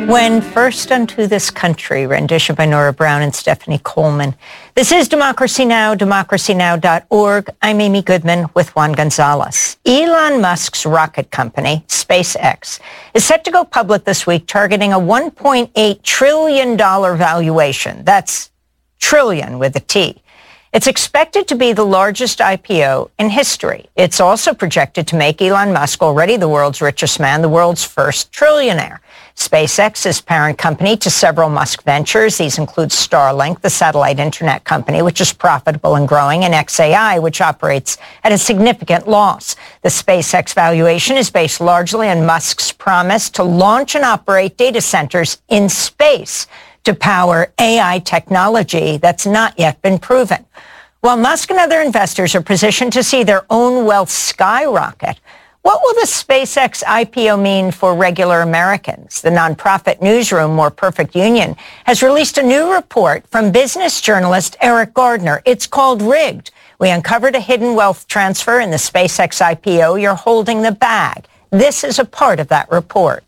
When First Unto This Country, rendition by Nora Brown and Stephanie Coleman. This is Democracy Now!, democracynow.org. I'm Amy Goodman with Juan Gonzalez. Elon Musk's rocket company, SpaceX, is set to go public this week, targeting a $1.8 trillion valuation. That's trillion with a T. It's expected to be the largest IPO in history. It's also projected to make Elon Musk, already the world's richest man, the world's first trillionaire. SpaceX is parent company to several Musk ventures. These include Starlink, the satellite internet company, which is profitable and growing, and xAI, which operates at a significant loss. The SpaceX valuation is based largely on Musk's promise to launch and operate data centers in space to power AI technology that's not yet been proven. While Musk and other investors are positioned to see their own wealth skyrocket, what will the SpaceX IPO mean for regular Americans? The nonprofit newsroom, More Perfect Union, has released a new report from business journalist Eric Gardner. It's called Rigged. We uncovered a hidden wealth transfer in the SpaceX IPO. You're holding the bag. This is a part of that report.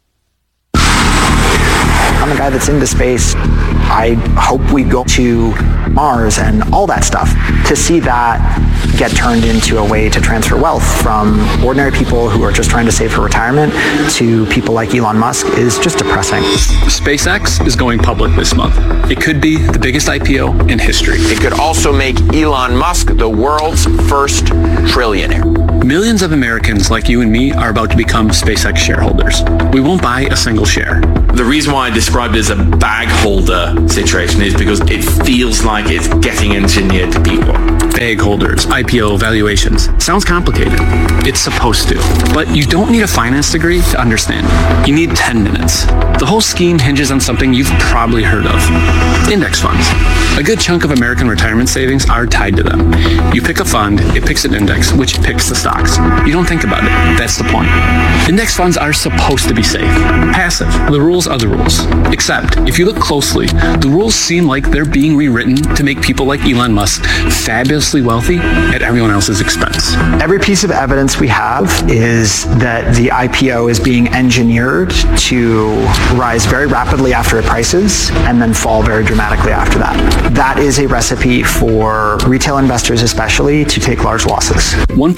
I'm a guy that's into space. I hope we go to Mars and all that stuff. To see that get turned into a way to transfer wealth from ordinary people who are just trying to save for retirement to people like Elon Musk is just depressing. SpaceX is going public this month. It could be the biggest IPO in history. It could also make Elon Musk the world's first trillionaire. Millions of Americans like you and me are about to become SpaceX shareholders. We won't buy a single share. The reason why I described it as a bag holder situation is because it feels like it's getting engineered to people. Bag holders, IPO, valuations. Sounds complicated. It's supposed to. But you don't need a finance degree to understand it. You need 10 minutes. The whole scheme hinges on something you've probably heard of. Index funds. A good chunk of American retirement savings are tied to them. You pick a fund, it picks an index, which picks the stocks. You don't think about it. That's the point. Index funds are supposed to be safe. Passive. The rules are the rules. Except, if you look closely, the rules seem like they're being rewritten to make people like Elon Musk fabulously wealthy at everyone else's expense. Every piece of evidence we have is that the IPO is being engineered to rise very rapidly after it prices and then fall very dramatically after that. That is a recipe for retail investors especially to take large losses.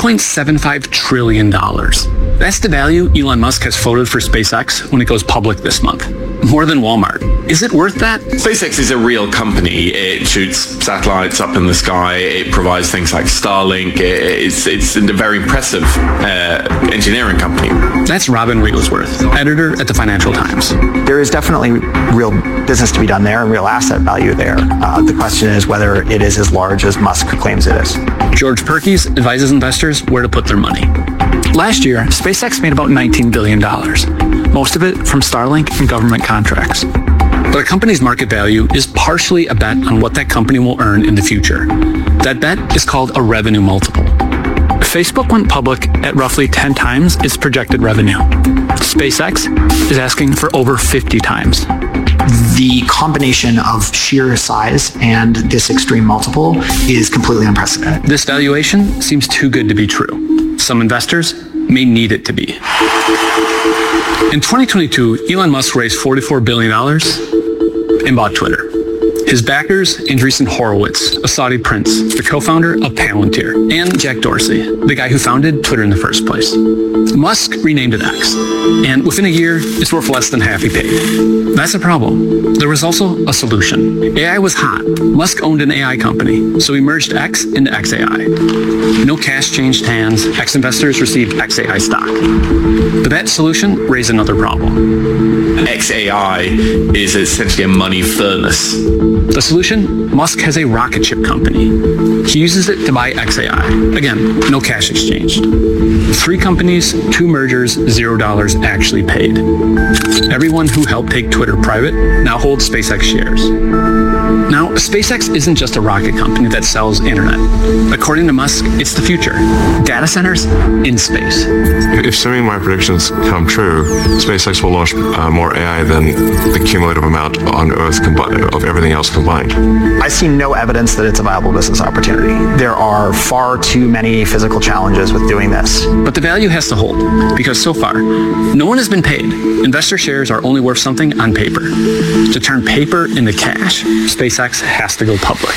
$1.75 trillion. That's the value Elon Musk has floated for SpaceX when it goes public this month. More than Walmart. Is it worth that? SpaceX is a real company. It shoots satellites up in the sky. It provides things like Starlink. It's a very impressive engineering company. That's Robin Wigglesworth, editor at the Financial Times. There is definitely real business to be done there and real asset value there. The question is whether it is as large as Musk claims it is. George Perkins advises investors where to put their money. Last year, SpaceX made about $19 billion, most of it from Starlink and government contracts. But a company's market value is partially a bet on what that company will earn in the future. That bet is called a revenue multiple. Facebook went public at roughly 10 times its projected revenue. SpaceX is asking for over 50 times. The combination of sheer size and this extreme multiple is completely unprecedented. This valuation seems too good to be true. Some investors may need it to be. In 2022, Elon Musk raised $44 billion and bought Twitter. His backers, Andreessen Horowitz, a Saudi prince, the co-founder of Palantir, and Jack Dorsey, the guy who founded Twitter in the first place. Musk renamed it X, and within a year, it's worth less than half he paid. That's a problem. There was also a solution. AI was hot. Musk owned an AI company, so he merged X into xAI. No cash changed hands. X investors received xAI stock. But that solution raised another problem. xAI is essentially a money furnace. The solution? Musk has a rocket ship company. He uses it to buy xAI. Again, no cash exchanged. 3 companies, 2 mergers, $0 actually paid. Everyone who helped take Twitter private now holds SpaceX shares. Now, SpaceX isn't just a rocket company that sells internet. According to Musk, it's the future. Data centers in space. If some of my predictions come true, SpaceX will launch more AI than the cumulative amount on Earth of everything else others combined? I see no evidence that it's a viable business opportunity. There are far too many physical challenges with doing this. But the value has to hold, because so far, no one has been paid. Investor shares are only worth something on paper. To turn paper into cash, SpaceX has to go public.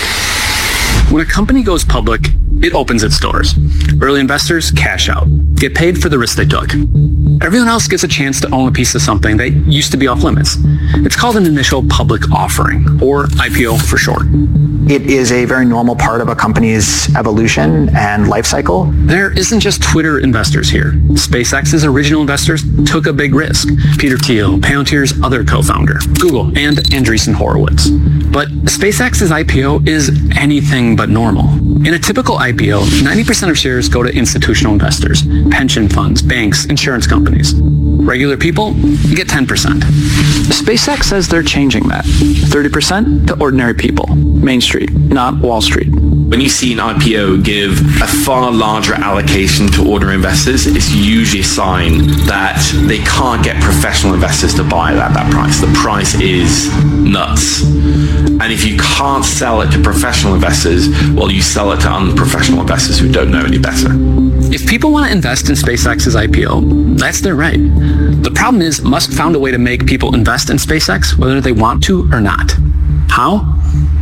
When a company goes public, it opens its doors. Early investors cash out, get paid for the risk they took. Everyone else gets a chance to own a piece of something that used to be off limits. It's called an initial public offering, or IPO for short. It is a very normal part of a company's evolution and life cycle. There isn't just Twitter investors here. SpaceX's original investors took a big risk. Peter Thiel, Palantir's other co-founder, Google, and Andreessen Horowitz. But SpaceX's IPO is anything but normal. In a typical IPO, 90% of shares go to institutional investors, pension funds, banks, insurance companies. Regular people get 10%. SpaceX says they're changing that. 30% to ordinary people. Main Street, not Wall Street. When you see an IPO give a far larger allocation to ordinary investors, it's usually a sign that they can't get professional investors to buy it at that price. The price is nuts. And if you can't sell it to professional investors, well, you sell it to unprofessional investors who don't know any better. If people want to invest in SpaceX's IPO, that's their right. The problem is Musk found a way to make people invest in SpaceX whether they want to or not. How?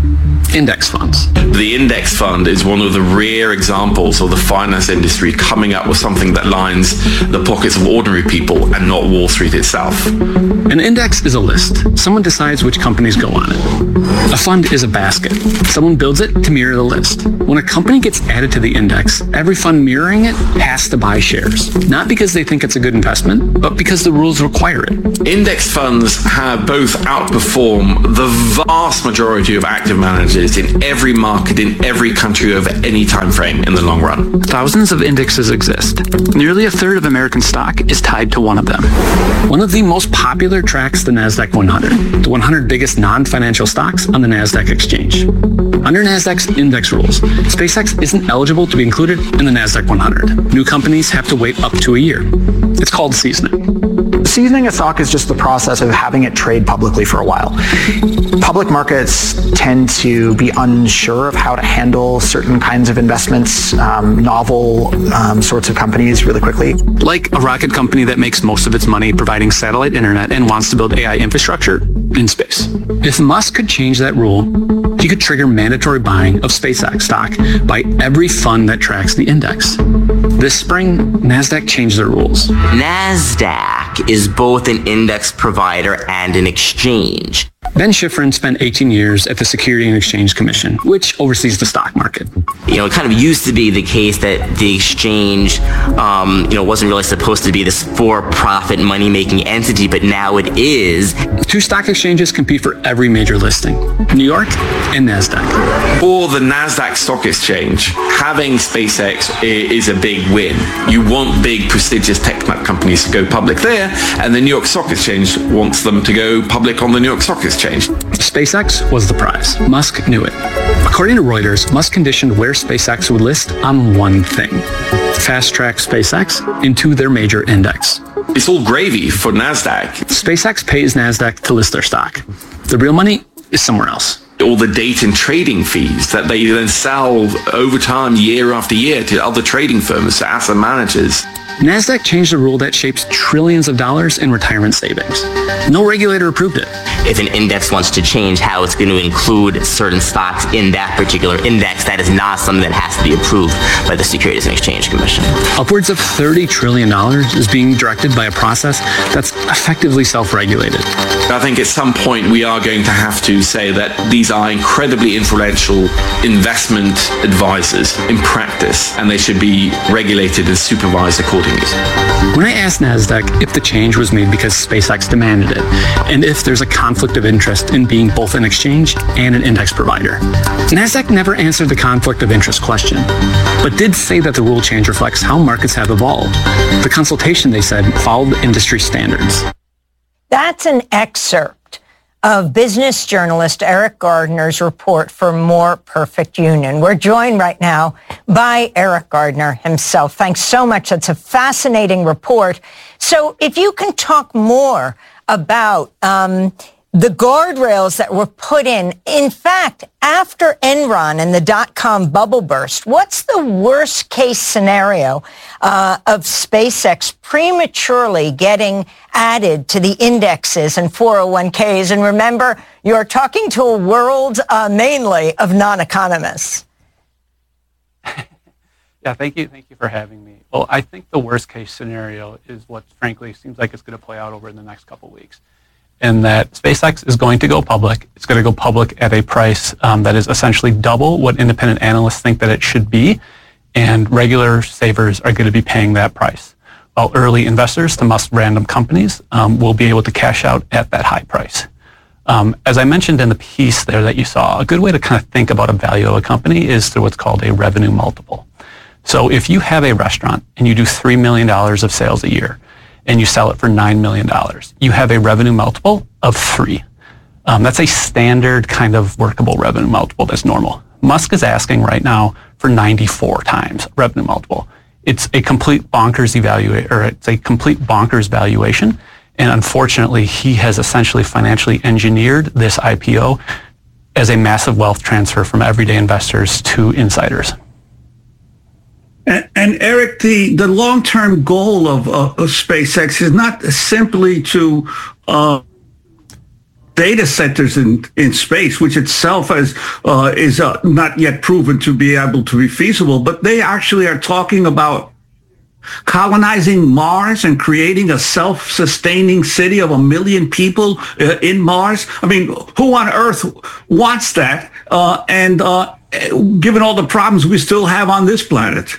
Index funds. The index fund is one of the rare examples of the finance industry coming up with something that lines the pockets of ordinary people and not Wall Street itself. An index is a list. Someone decides which companies go on it. A fund is a basket. Someone builds it to mirror the list. When a company gets added to the index, every fund mirroring it has to buy shares. Not because they think it's a good investment, but because the rules require it. Index funds have both outperformed the vast majority of active managers in every market, in every country over any time frame in the long run. Thousands of indexes exist. Nearly a third of American stock is tied to one of them. One of the most popular tracks the NASDAQ 100, the 100 biggest non-financial stocks on the NASDAQ exchange. Under NASDAQ's index rules, SpaceX isn't eligible to be included in the NASDAQ 100. New companies have to wait up to a year. It's called seasoning. Seasoning a stock is just the process of having it trade publicly for a while. Public markets tend to be unsure of how to handle certain kinds of investments, novel sorts of companies really quickly. Like a rocket company that makes most of its money providing satellite internet and wants to build AI infrastructure in space. If Musk could change that rule, he could trigger mandatory buying of SpaceX stock by every fund that tracks the index. This spring, NASDAQ changed their rules. NASDAQ is both an index provider and an exchange. Ben Schifrin spent 18 years at the Securities and Exchange Commission, which oversees the stock market. It kind of used to be the case that the exchange, wasn't really supposed to be this for-profit money-making entity, but now it is. Two stock exchanges compete for every major listing, New York and NASDAQ. For the NASDAQ stock exchange, having SpaceX is a big win. You want big, prestigious tech companies to go public there, and the New York Stock Exchange wants them to go public on the New York Stock Exchange. SpaceX was the prize. Musk knew it. According to Reuters, Musk conditioned where SpaceX would list on one thing: fast-track SpaceX into their major index. It's all gravy for NASDAQ. SpaceX pays NASDAQ to list their stock. The real money is somewhere else. All the data and trading fees that they then sell over time, year after year, to other trading firms, to asset managers. NASDAQ changed a rule that shapes trillions of dollars in retirement savings. No regulator approved it. If an index wants to change how it's going to include certain stocks in that particular index, that is not something that has to be approved by the Securities and Exchange Commission. Upwards of $30 trillion is being directed by a process that's effectively self-regulated. I think at some point we are going to have to say that these are incredibly influential investment advisors in practice, and they should be regulated and supervised accordingly. When I asked NASDAQ if the change was made because SpaceX demanded it, and if there's a conflict of interest in being both an exchange and an index provider, NASDAQ never answered the conflict of interest question, but did say that the rule change reflects how markets have evolved. The consultation, they said, followed the industry standards. That's an excerpt of business journalist Eric Gardner's report for More Perfect Union. We're joined right now by Eric Gardner himself. Thanks so much. That's a fascinating report. So if you can talk more about the guardrails that were put in fact, after Enron and the dot-com bubble burst, what's the worst case scenario of SpaceX prematurely getting added to the indexes and 401ks? And remember, you're talking to a world mainly of non-economists. Yeah, thank you for having me. Well, I think the worst case scenario is what frankly seems like it's going to play out over the next couple of weeks. And that SpaceX is going to go public. It's going to go public at a price that is essentially double what independent analysts think that it should be, and regular savers are going to be paying that price, while early investors to Musk random companies will be able to cash out at that high price. As I mentioned in the piece there that you saw, a good way to kind of think about a value of a company is through what's called a revenue multiple. So if you have a restaurant and you do $3 million of sales a year, and you sell it for $9 million, you have a revenue multiple of 3. That's a standard kind of workable revenue multiple that's normal. Musk is asking right now for 94 times revenue multiple. It's a complete bonkers valuation. And unfortunately, he has essentially financially engineered this IPO as a massive wealth transfer from everyday investors to insiders. And Eric, the long-term goal of SpaceX is not simply to data centers in space, which itself is not yet proven to be able to be feasible, but they actually are talking about colonizing Mars and creating a self-sustaining city of 1 million people in Mars. I mean, who on Earth wants that? And given all the problems we still have on this planet.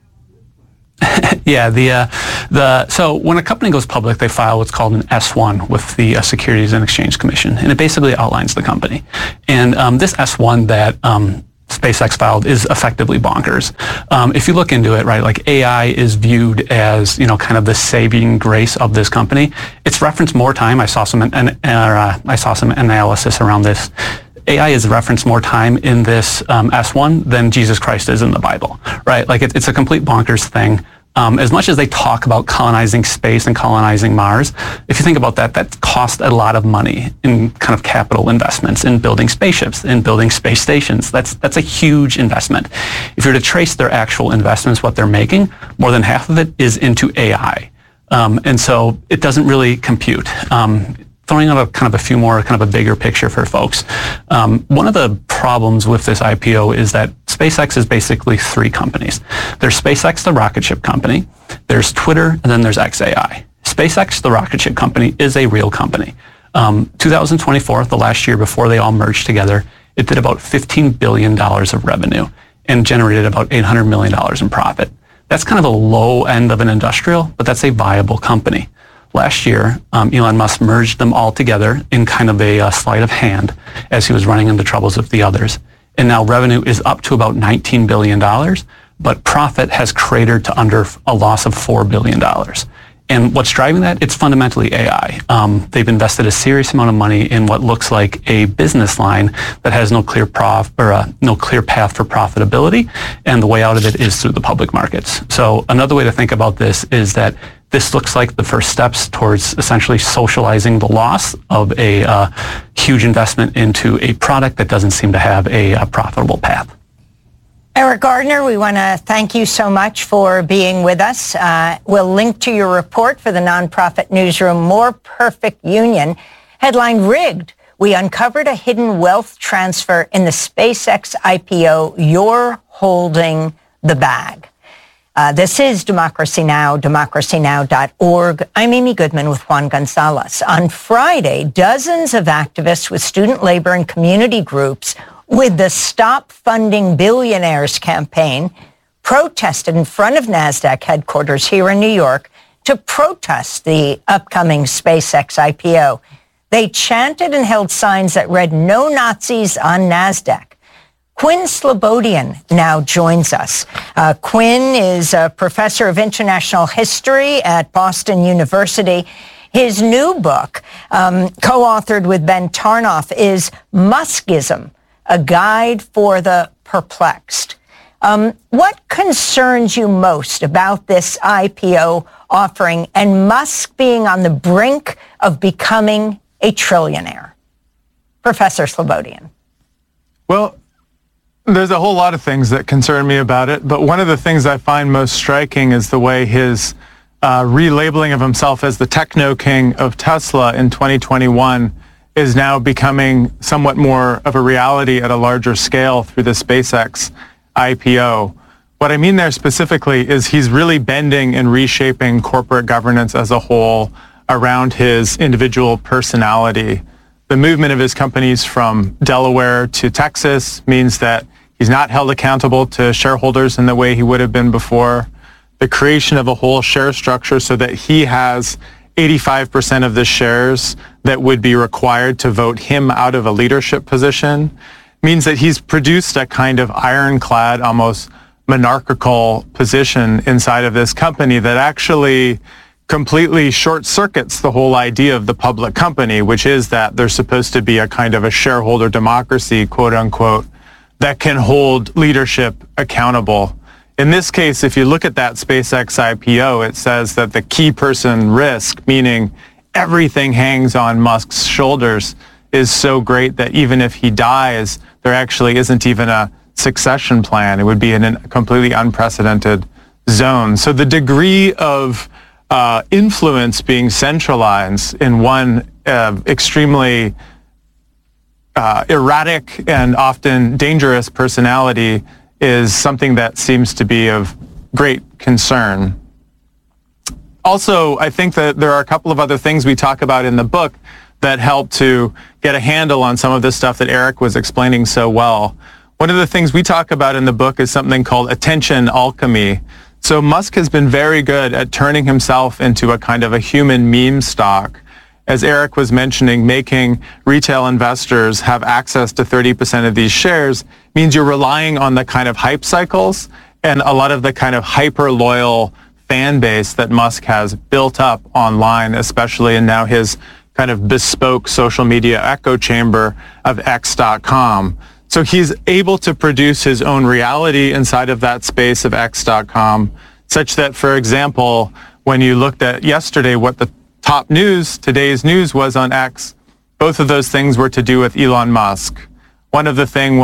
Yeah, so when a company goes public, they file what's called an S-1 with the Securities and Exchange Commission, and it basically outlines the company. And this S-1 that SpaceX filed is effectively bonkers. If you look into it, right, like AI is viewed as, kind of the saving grace of this company. It's referenced more time. I saw some analysis around this. AI is referenced more time in this S1 than Jesus Christ is in the Bible, right? Like it's a complete bonkers thing. As much as they talk about colonizing space and colonizing Mars, if you think about that cost a lot of money in kind of capital investments, in building spaceships, in building space stations. That's a huge investment. If you're to trace their actual investments, what they're making, more than half of it is into AI. And so it doesn't really compute. Throwing out a bigger picture for folks. One of the problems with this IPO is that SpaceX is basically 3 companies. There's SpaceX, the rocket ship company, there's Twitter, and then there's xAI. SpaceX, the rocket ship company, is a real company. 2024, the last year before they all merged together, it did about $15 billion of revenue and generated about $800 million in profit. That's kind of the low end of an industrial, but that's a viable company. Last year, Elon Musk merged them all together in kind of a sleight of hand as he was running into troubles with the others. And now revenue is up to about $19 billion, but profit has cratered to under a loss of $4 billion. And what's driving that? It's fundamentally AI. They've invested a serious amount of money in what looks like a business line that has no clear path for profitability, and the way out of it is through the public markets. So another way to think about this is that this looks like the first steps towards essentially socializing the loss of a huge investment into a product that doesn't seem to have a profitable path. Eric Gardner, we want to thank you so much for being with us. We'll link to your report for the nonprofit newsroom, More Perfect Union. Headline, Rigged. We uncovered a hidden wealth transfer in the SpaceX IPO. You're holding the bag. This is Democracy Now!, democracynow.org. I'm Amy Goodman with Juan Gonzalez. On Friday, dozens of activists with student labor and community groups with the Stop Funding Billionaires campaign protested in front of NASDAQ headquarters here in New York to protest the upcoming SpaceX IPO. They chanted and held signs that read, "No Nazis on NASDAQ." Quinn Slobodian now joins us. Quinn is a professor of international history at Boston University. His new book, co-authored with Ben Tarnoff, is Muskism, a guide for the perplexed. What concerns you most about this IPO offering and Musk being on the brink of becoming a trillionaire? Professor Slobodian? Well, there's a whole lot of things that concern me about it, but one of the things I find most striking is the way his relabeling of himself as the techno king of Tesla in 2021 is now becoming somewhat more of a reality at a larger scale through the SpaceX IPO. What I mean there specifically is he's really bending and reshaping corporate governance as a whole around his individual personality. The movement of his companies from Delaware to Texas means that he's not held accountable to shareholders in the way he would have been before. The creation of a whole share structure so that he has 85% of the shares that would be required to vote him out of a leadership position means that he's produced a kind of ironclad, almost monarchical position inside of this company that actually completely short circuits the whole idea of the public company, which is that there's supposed to be a kind of a shareholder democracy, quote unquote, that can hold leadership accountable. In this case, if you look at that SpaceX IPO, it says that the key person risk, meaning everything hangs on Musk's shoulders, is so great that even if he dies, there actually isn't even a succession plan. It would be in a completely unprecedented zone. So the degree of influence being centralized in one extremely erratic and often dangerous personality is something that seems to be of great concern. Also, I think that there are a couple of other things we talk about in the book that help to get a handle on some of this stuff that Eric was explaining so well. One of the things we talk about in the book is something called attention alchemy. So Musk has been very good at turning himself into a kind of a human meme stock. As Eric was mentioning, making retail investors have access to 30% of these shares means you're relying on the kind of hype cycles and a lot of the kind of hyper loyal fan base that Musk has built up online, especially in now his kind of bespoke social media echo chamber of X.com. So he's able to produce his own reality inside of that space of X.com, such that, for example, when you looked at yesterday what the top news, today's news was on X, both of those things were to do with Elon Musk. One of the things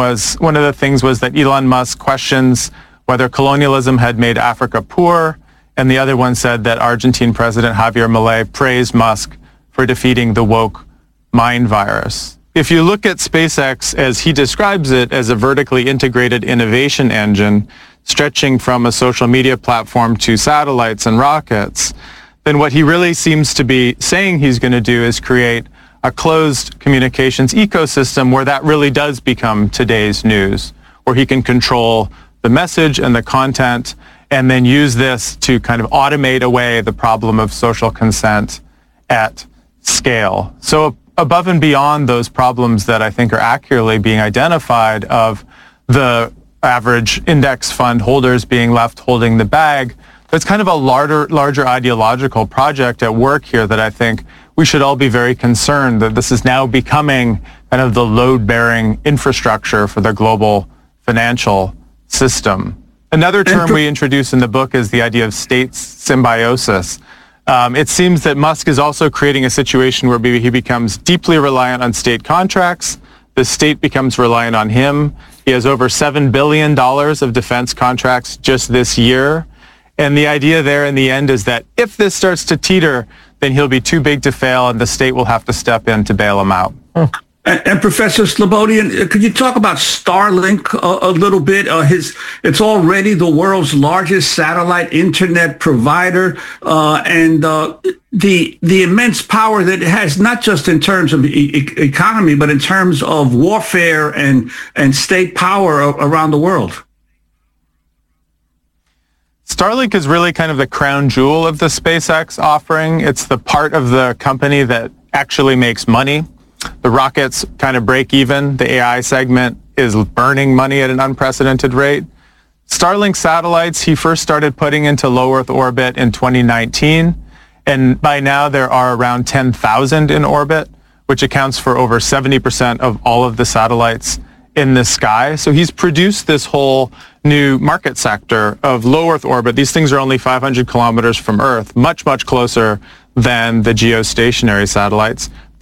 was that Elon Musk questions whether colonialism had made Africa poor, and the other one said that Argentine President Javier Milei praised Musk for defeating the woke mind virus. If you look at SpaceX as he describes it as a vertically integrated innovation engine, stretching from a social media platform to satellites and rockets, then what he really seems to be saying he's going to do is create a closed communications ecosystem where that really does become today's news, where he can control the message and the content and then use this to kind of automate away the problem of social consent at scale. So above and beyond those problems that I think are accurately being identified of the average index fund holders being left holding the bag, there's kind of a larger ideological project at work here that I think we should all be very concerned that this is now becoming kind of the load-bearing infrastructure for the global financial system. Another term we introduce in the book is the idea of state symbiosis. It seems that Musk is also creating a situation where he becomes deeply reliant on state contracts. The state becomes reliant on him. He has over $7 billion of defense contracts just this year. And the idea there in the end is that if this starts to teeter, then he'll be too big to fail and the state will have to step in to bail him out. And Professor Slobodian, could you talk about Starlink a little bit? It's already the world's largest satellite internet provider, and the immense power that it has, not just in terms of economy, but in terms of warfare and state power around the world. Starlink is really kind of the crown jewel of the SpaceX offering. It's the part of the company that actually makes money. The rockets kind of break even. The AI segment is burning money at an unprecedented rate. Starlink satellites, he first started putting into low Earth orbit in 2019. And by now there are around 10,000 in orbit, which accounts for over 70% of all of the satellites in the sky. So he's produced this whole new market sector of low Earth orbit. These things are only 500 kilometers from Earth, much, much closer than the geostationary satellites.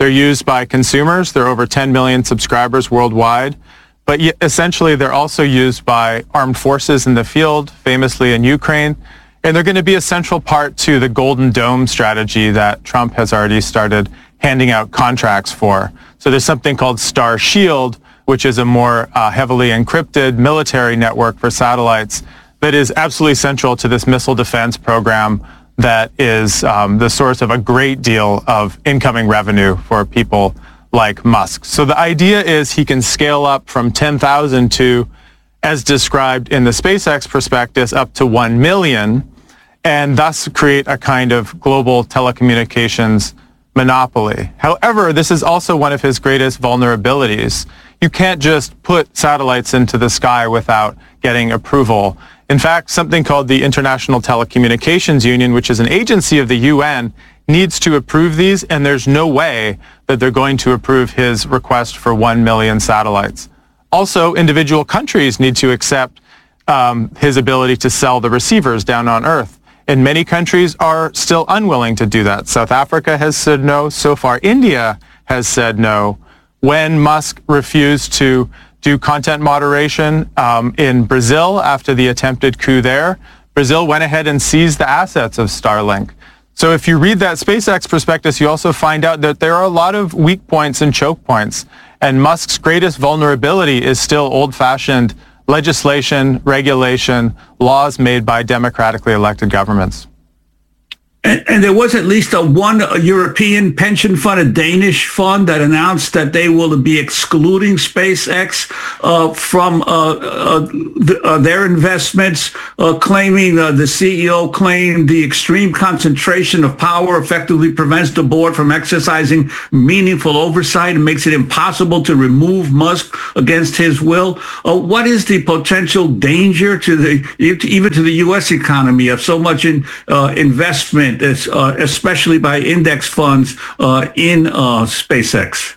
They're used by consumers. There are over 10 million subscribers worldwide. But essentially, they're also used by armed forces in the field, famously in Ukraine. And they're going to be a central part to the Golden Dome strategy that Trump has already started handing out contracts for. So there's something called Star Shield, which is a more heavily encrypted military network for satellites that is absolutely central to this missile defense program that is the source of a great deal of incoming revenue for people like Musk. So the idea is he can scale up from 10,000 to, as described in the SpaceX prospectus, up to 1 million, and thus create a kind of global telecommunications monopoly. However, this is also one of his greatest vulnerabilities. You can't just put satellites into the sky without getting approval. In fact, something called the International Telecommunications Union, which is an agency of the UN, needs to approve these, and there's no way that they're going to approve his request for 1 million satellites. Also, individual countries need to accept his ability to sell the receivers down on Earth. And many countries are still unwilling to do that. South Africa has said no. So far, India has said no. When Musk refused to do content moderation in Brazil after the attempted coup there, Brazil went ahead and seized the assets of Starlink. So if you read that SpaceX prospectus, you also find out that there are a lot of weak points and choke points. And Musk's greatest vulnerability is still old-fashioned legislation, regulation, laws made by democratically elected governments. And there was at least one European pension fund, a Danish fund, that announced that they will be excluding SpaceX from their investments, claiming the CEO claimed the extreme concentration of power effectively prevents the board from exercising meaningful oversight and makes it impossible to remove Musk against his will. What is the potential danger to even to the U.S. economy of so much investment, especially by index funds in SpaceX?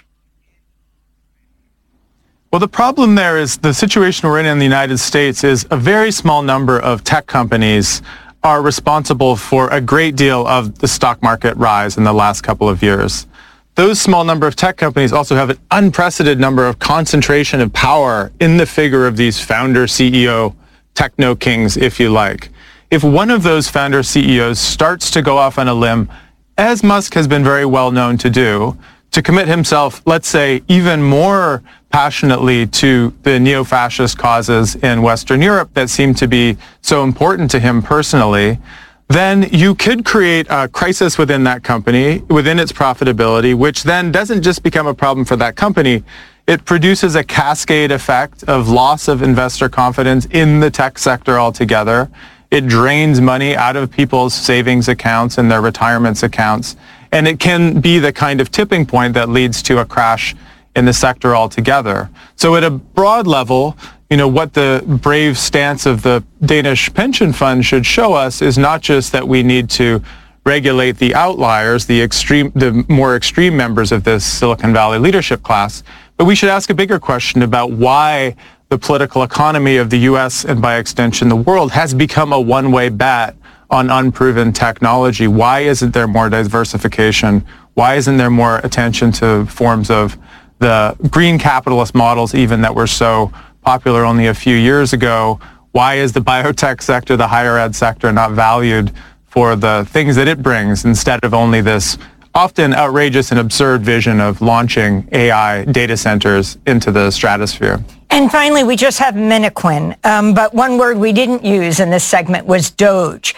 Well, the problem there is the situation we're in the United States is a very small number of tech companies are responsible for a great deal of the stock market rise in the last couple of years. Those small number of tech companies also have an unprecedented number of concentration of power in the figure of these founder CEO techno kings, if you like. If one of those founder CEOs starts to go off on a limb, as Musk has been very well known to do, to commit himself, let's say, even more passionately to the neo-fascist causes in Western Europe that seem to be so important to him personally, then you could create a crisis within that company, within its profitability, which then doesn't just become a problem for that company. It produces a cascade effect of loss of investor confidence in the tech sector altogether. It drains money out of people's savings accounts and their retirements accounts. And it can be the kind of tipping point that leads to a crash in the sector altogether. So at a broad level, what the brave stance of the Danish pension fund should show us is not just that we need to regulate the outliers, the more extreme members of this Silicon Valley leadership class, but we should ask a bigger question about why the political economy of the U.S. and by extension the world has become a one-way bet on unproven technology. Why isn't there more diversification? Why isn't there more attention to forms of the green capitalist models even that were so popular only a few years ago? Why is the biotech sector, the higher ed sector, not valued for the things that it brings instead of only this often outrageous and absurd vision of launching AI data centers into the stratosphere? And finally, we just have Miniquin, but one word we didn't use in this segment was Doge.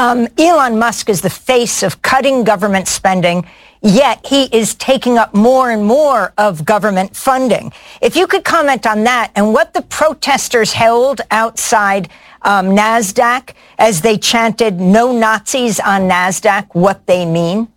Elon Musk is the face of cutting government spending, yet he is taking up more and more of government funding. If you could comment on that and what the protesters held outside NASDAQ as they chanted "No Nazis on NASDAQ," what they mean?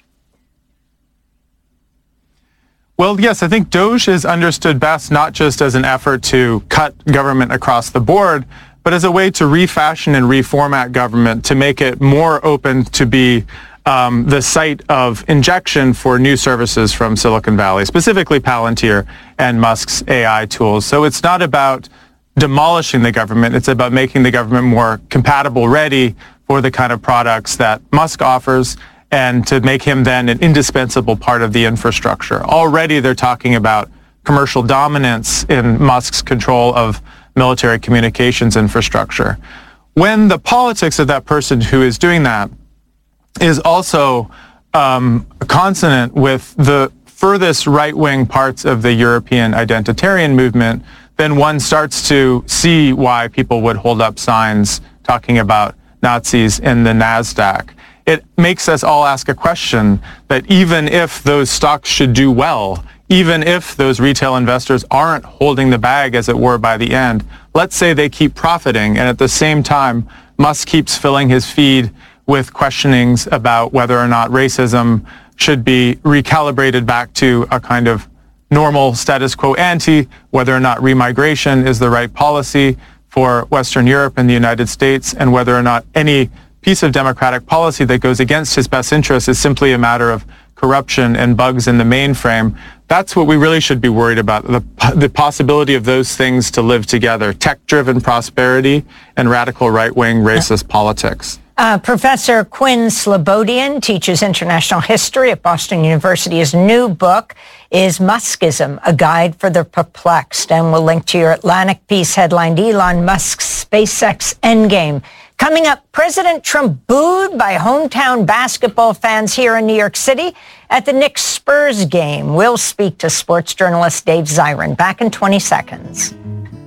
Well, yes, I think Doge is understood best not just as an effort to cut government across the board, but as a way to refashion and reformat government to make it more open to be the site of injection for new services from Silicon Valley, specifically Palantir and Musk's AI tools. So it's not about demolishing the government, it's about making the government more compatible, ready for the kind of products that Musk offers, and to make him then an indispensable part of the infrastructure. Already they're talking about commercial dominance in Musk's control of military communications infrastructure. When the politics of that person who is doing that is also consonant with the furthest right-wing parts of the European identitarian movement, then one starts to see why people would hold up signs talking about Nazis in the NASDAQ. It makes us all ask a question that even if those stocks should do well, even if those retail investors aren't holding the bag, as it were, by the end, let's say they keep profiting, and at the same time, Musk keeps filling his feed with questionings about whether or not racism should be recalibrated back to a kind of normal status quo ante, whether or not remigration is the right policy for Western Europe and the United States, and whether or not any piece of democratic policy that goes against his best interests is simply a matter of corruption and bugs in the mainframe. That's what we really should be worried about, the possibility of those things to live together, tech-driven prosperity and radical right-wing racist politics. Professor Quinn Slobodian teaches international history at Boston University. His new book is Muskism, A Guide for the Perplexed, and we'll link to your Atlantic piece headlined Elon Musk's SpaceX Endgame. Coming up, President Trump booed by hometown basketball fans here in New York City at the Knicks-Spurs game. We'll speak to sports journalist Dave Zirin. Back in 20 seconds.